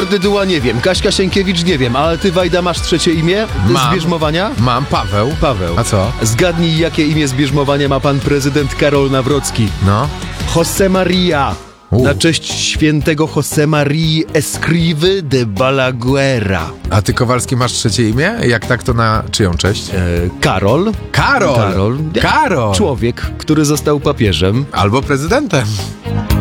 Dyduła nie wiem, Kaśka Sienkiewicz nie wiem, ale ty, Wajda, masz trzecie imię z bierzmowania? Mam, Paweł. Paweł. A co? Zgadnij, jakie imię z bierzmowania ma pan prezydent Karol Nawrocki. No. José María. Na cześć świętego José Marii Escrivy de Balaguera. A ty, Kowalski, masz trzecie imię? Jak tak, to na czyją cześć? Karol. Karol! Karol. Karol! Człowiek, który został papieżem. Albo prezydentem.